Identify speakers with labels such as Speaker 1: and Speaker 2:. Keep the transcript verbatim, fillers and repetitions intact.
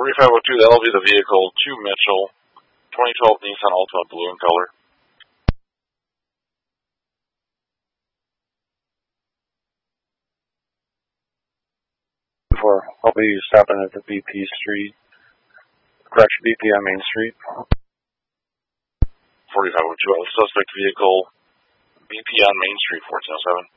Speaker 1: forty-five oh two, that'll be the vehicle to Mitchell. twenty twelve Nissan Altima, blue in color.
Speaker 2: For I'll be stopping at the B P Street, correction, B P on Main Street.
Speaker 1: forty-five oh two, suspect vehicle, B P on Main Street, fourteen oh seven.